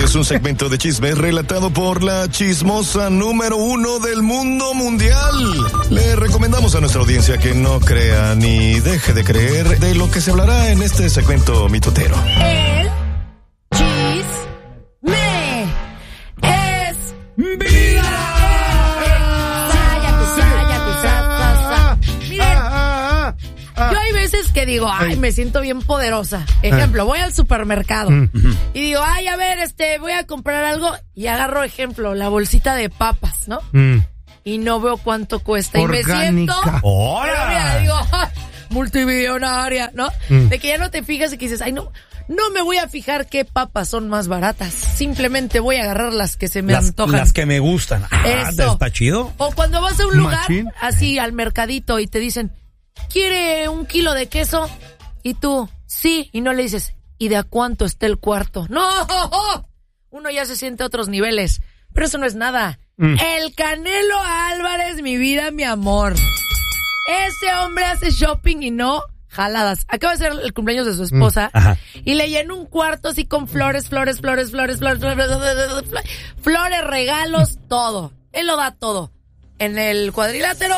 es un segmento de chismes relatado por la chismosa número 1 del mundo mundial. Le recomendamos a nuestra audiencia que no crea ni deje de creer de lo que se hablará en este segmento mitotero. El chisme es vida. Miren, yo hay veces que digo, me siento bien poderosa. Ejemplo, voy al supermercado y digo, a ver, voy a comprar algo y agarro, ejemplo, la bolsita de papas, ¿no? Y no veo cuánto cuesta. Orgánica. Y me siento... ¡Hola! Mira, digo, multimillonaria, ¿no? De que ya no te fijas y que dices, no me voy a fijar qué papas son más baratas. Simplemente voy a agarrar las que se me antojan. Las que me gustan. Eso. Está chido. O cuando vas a un lugar, Machín. así al mercadito y te dicen, ¿quiere 1 kilo de queso? Y tú, sí. Y no le dices, ¿y de a cuánto está el cuarto? ¡No! Uno ya se siente a otros niveles. Pero eso no es nada. El Canelo Álvarez, mi vida, mi amor. Ese hombre hace shopping y no jaladas. Acaba de ser el cumpleaños de su esposa y le llenó un cuarto así con flores, regalos, todo. Él lo da todo. En el cuadrilátero,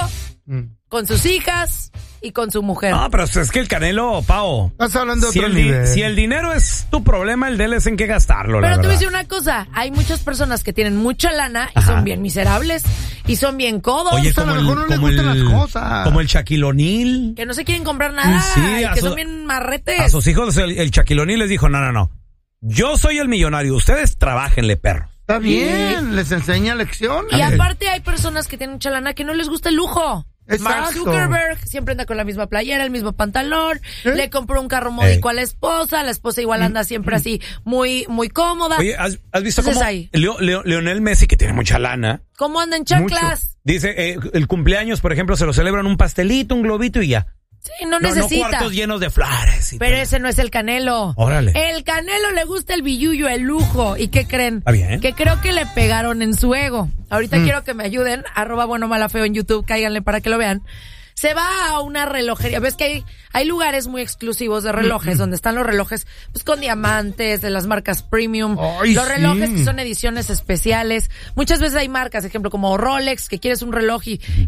con sus hijas y con su mujer. No, pero es que el Canelo, Pao. Estás hablando de Si otro nivel. si el dinero es tu problema, el de él es en qué gastarlo, Pero la te voy a verdad. decir una cosa, hay muchas personas que tienen mucha lana y son bien miserables y son bien codos. Oye, a lo mejor no les gustan las cosas. Como el Shaquille O'Neal. Que no se quieren comprar nada Sí, y que son bien marretes. A sus hijos el Shaquille O'Neal les dijo, no. Yo soy el millonario, ustedes trabajenle, perros. Está bien, les enseña lecciones. Y aparte hay personas que tienen mucha lana que no les gusta el lujo. Exacto. Mark Zuckerberg siempre anda con la misma playera, el mismo pantalón, le compró un carro módico a la esposa igual anda siempre así muy muy cómoda. Oye, ¿has visto Entonces cómo ahí. Leonel Messi, que tiene mucha lana, ¿Cómo anda en chanclas? dice, el cumpleaños, por ejemplo, se lo celebran un pastelito, un globito y ya? Sí, no necesita. No cuartos llenos de flores. Pero ese no es el Canelo. Órale. El Canelo le gusta el billullo, el lujo. ¿Y qué creen? Está bien. Que creo que le pegaron en su ego. Ahorita quiero que me ayuden. @buenomalafeo en YouTube. Cáiganle para que lo vean. Se va a una relojería. Ves que hay lugares muy exclusivos de relojes donde están los relojes pues con diamantes de las marcas premium. Ay, los relojes sí. que son ediciones especiales. Muchas veces hay marcas, ejemplo, como Rolex, que quieres un reloj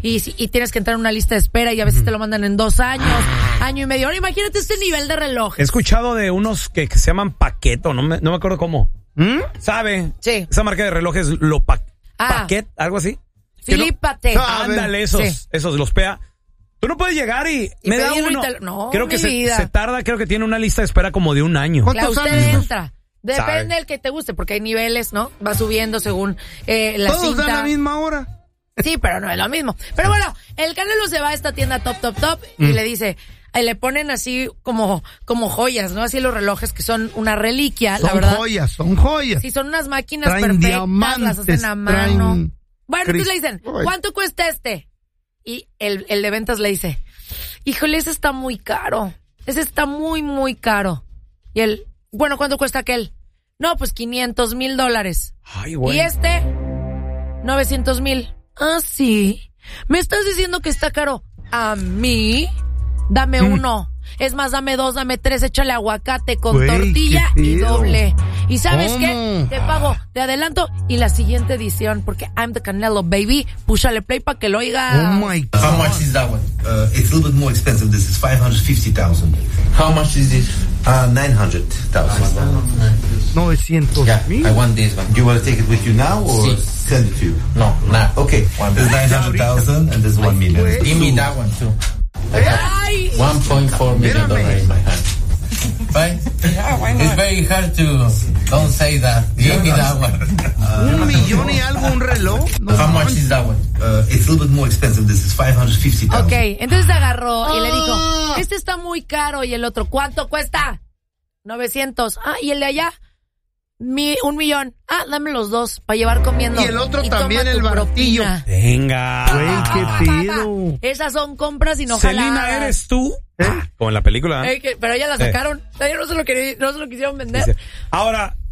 y tienes que entrar en una lista de espera y a veces te lo mandan en 2 años, año y medio. Ahora imagínate este nivel de He relojes. escuchado de unos que se llaman Paqueto, no me acuerdo cómo. ¿Sabe? Sí. Esa marca de relojes, Paquet, algo así. Philippe Patek. Ándale, esos los PA. Tú no puedes llegar y me da pedirlo uno. No, creo que mi vida. se tarda, creo que tiene una lista de espera como de 1 año. ¿Cuántos Usted años? entra. Depende del que te guste, porque hay niveles, ¿no? Va subiendo según la Todos cinta. dan la misma hora. Sí, pero no es lo mismo. Pero bueno, el Canelo se va a esta tienda top y le dice, le ponen así como joyas, ¿no? Así los relojes que son una reliquia, la verdad. Son joyas. Sí, son unas máquinas Traen perfectas, diamantes, las hacen a mano. traen Bueno, entonces le dicen, ¿cuánto cuesta este? Y el de ventas le dice, híjole, ese está muy caro. Ese está muy, muy caro. Y él, bueno, ¿cuánto cuesta aquel? No, pues $500,000. Ay, güey. Y este, 900,000. Ah, sí. ¿Me estás diciendo que está caro? ¿A mí? Dame uno. Es más, dame 2, dame 3, échale aguacate con Güey, tortilla qué y pedo. doble. ¿Y sabes ¿Cómo? qué? Te pago de adelanto y la siguiente edición, porque I'm the Canelo, baby. Púchale play para que lo oiga. Oh my God. How much is that one? It's a little bit more expensive. This is 550,000. How much is this? 900,000. 900,000. I want this one. You want to take it with you now or Sí. send it to you? No, nah. Okay. There's 900,000 and there's 1 million. Give me that one too. Ay, $1.4 million in my hand. Right? It's very hard to don't say that. Give me that one. 1,000,000 y algo, un reloj. No How much manches. is that one? It's a little bit more expensive. This is 550,000. ok, entonces agarró y le dijo, este está muy caro. Y el otro, ¿cuánto cuesta? 900. Ah, y el de allá, 1,000,000. Ah, dame los dos para llevar comiendo. Y el otro toma también, tu el baratillo. propina. Venga. Güey, qué pedo. Esas son compras y no Selena, jaladas. ¿eres tú? Como en la película. Pero ya la sacaron. Yo no se lo quisieron vender. Dice, ahora,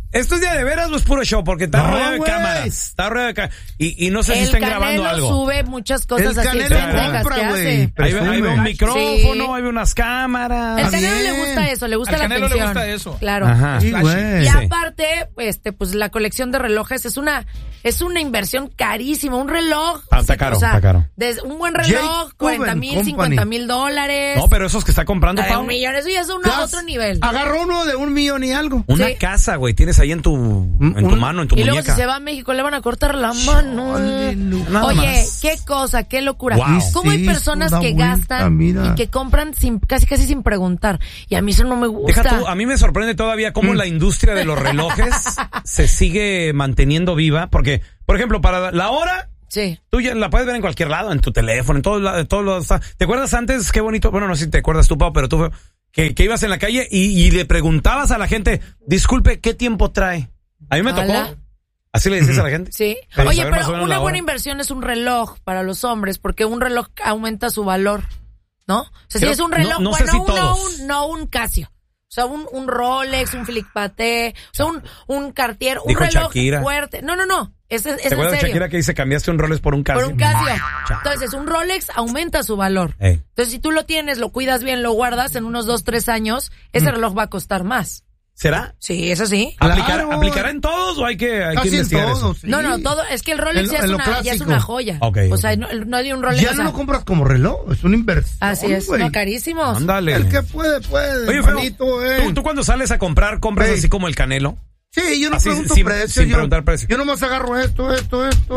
¿esto es de veras o es puro show? Porque está No, rodeado de güey. cámaras. Está rodeado de cámaras. Y no sé si El están grabando Canelo algo. sube muchas cosas El así Canelo exóticas compra, que güey. hace. Ahí ve un Presume. micrófono, Sí. ahí ve unas cámaras. El Está Canelo le bien. gusta eso, le gusta Al la Canelo le atención. gusta eso. Claro. Ajá. Sí, güey. Y Sí. aparte, pues la colección de relojes es una inversión carísima. Un reloj. Está caro, está caro. Un buen reloj, Jake 40,000, Company. 50,000 dólares. No, pero esos que está comprando, de Pau. un millón, eso ya es otro nivel. Agarró uno de 1 millón y algo. Una Sí. casa, güey, tienes ahí en tu mano, en tu Y luego muñeca. si se va a México le van a cortar la mano. Nada Oye, más. qué cosa, qué locura. Wow. ¿Cómo hay Sí, personas da que vuelta, gastan mira. y que compran casi sin preguntar? Y a mí eso no me gusta. Deja tú, a mí me sorprende todavía cómo la industria de los relojes se sigue manteniendo viva, porque, por ejemplo, para la hora, Sí. tú ya la puedes ver en cualquier lado, en tu teléfono, en todos lados. ¿Te acuerdas antes? Qué bonito, bueno, no sé si te acuerdas tú, Pau, pero tú, que ibas en la calle y le preguntabas a la gente, disculpe, ¿qué tiempo trae? A mí me tocó. Ala. Así le decías a la gente. Sí. Para Oye, saber más o pero menos una la buena hora. inversión es un reloj para los hombres, porque un reloj aumenta su valor, ¿no? O sea, si Creo- es un reloj, no sé bueno, si todos. no un Casio. O sea, un Rolex, un Philippe Patek, o sea, un Cartier, un Dijo reloj Shakira. fuerte. No. Es ¿Te en acuerdas de serio. Shakira que dice cambiaste un Rolex por un Casio? Por un Casio. Chale. Entonces, un Rolex aumenta su valor. Ey. Entonces, si tú lo tienes, lo cuidas bien, lo guardas, en unos 2-3 años, ese reloj va a costar más. ¿Será? Sí, eso sí. Claro. ¿Aplicará en todos o hay que Casi en investigar todo, eso? sí. No, todo, es que el Rolex En ya, es lo una, ya es clásico. una joya. Ok, O ok. sea, no hay un Rolex. Ya o sea, no lo compras como reloj, es una inversión. así es, güey. no, carísimos. Ándale. El que puede. Oye, Feo, manito, ¿tú cuando sales a comprar, compras Ey. así como el Canelo? Sí, yo no Así, pregunto sin- precio. sin preguntar precio. Yo nomás agarro esto. En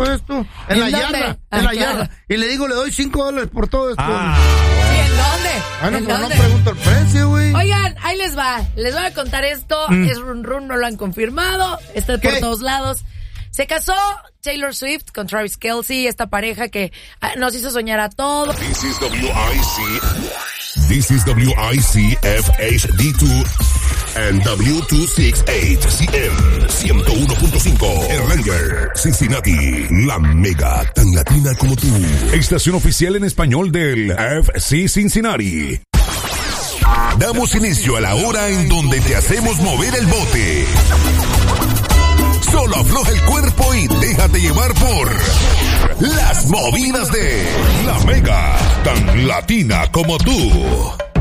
¿En la dónde? yarda. Ah, En la claro. yarda. Y le digo, le doy $5 por todo esto. ¿Sí, en dónde? Bueno, ¿En pero no dónde? pregunto el precio, güey. Oigan, ahí les va. Les voy a contar esto. Es run, no lo han confirmado. Está por ¿Qué? todos lados. Se casó Taylor Swift con Travis Kelce, esta pareja que nos hizo soñar a todos. This is WICFHD2 and W268CM 101.5 El Ranger, Cincinnati, la mega tan latina como tú. Estación oficial en español del FC Cincinnati. Damos inicio a la hora en donde te hacemos mover el bote. Solo afloja el cuerpo y déjate llevar por las movidas de la mega tan latina como tú.